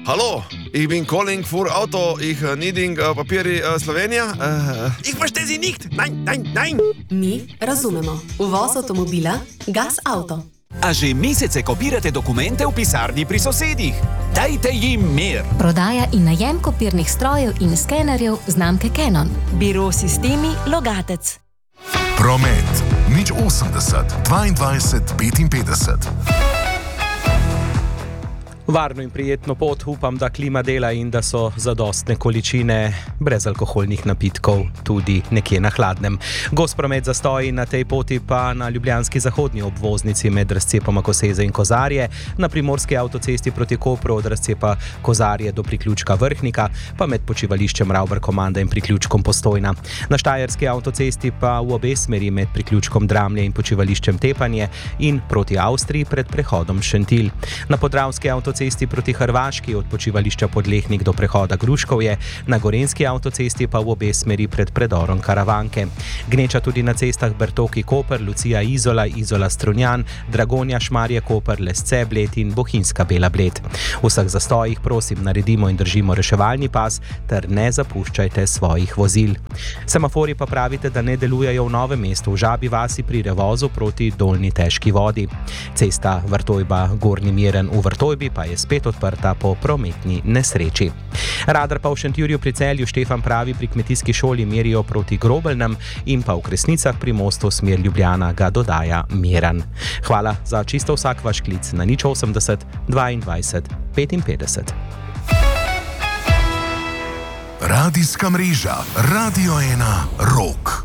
Hallo, ich bin calling für Auto. Ich needing papiri Slovenija. Ich verstehe Sie nicht. Nein. Mi razumemo. Uvoz avtomobila Gas Auto. A že mesece kopirate dokumente v pisarni pri sosedih. Dajte jim mir. Prodaja in najem kopirnih strojev in skenerjev znamke Canon. Biro Sistemi Logatec. Promet 080 22 55. Varno in prijetno pot, upam, da klima dela in da so zadostne količine brezalkoholnih napitkov tudi nekje na hladnem. Gost promet zastoji na tej poti pa na ljubljanski zahodni obvoznici med razcepoma Koseze in Kozarje, na primorski avtocesti proti Kopru od razcepa Kozarje do priključka Vrhnika, pa med počivališčem Ravbar-Komanda in priključkom Postojna. Na štajerski avtocesti pa v obe smeri med priključkom Dramlje in počivališčem Tepanje in proti Avstriji pred prehodom Šentilj. Na podravski avtocesti proti Hrvaški od počivališča Podlehnik do prehoda Gruškovje, na gorenski avtocesti pa v obe smeri pred predorom Karavanke. Gneča tudi na cestah Bertoki-Koper, Lucija-Izola, Izola-Strunjan, Dragonja-Šmarje-Koper, Lesce-Bled in Bohinjska-Bela-Bled. V vseh zastojih prosim naredimo in držimo reševalni pas ter ne zapuščajte svojih vozil. Semafori pa pravite, da ne delujejo v Novem mestu, v Žabi vasi pri Revozu proti Dolnji Težki vodi. Cesta Vrtojba-Gornji Miren v Vrtojbi pa je spet odprta po prometni nesreči. Radar pa v Šentjurju pri Celju Štefan pravi pri kmetijski šoli merijo proti Grobelnem in pa v Kresnicah pri mostu smer Ljubljana ga dodaja miren. Hvala za čisto vsak vaš klic na 080 22 55. Radijska mreža Radio 1 Rok.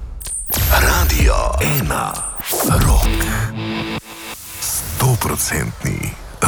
Radio 1 Rok. 100%.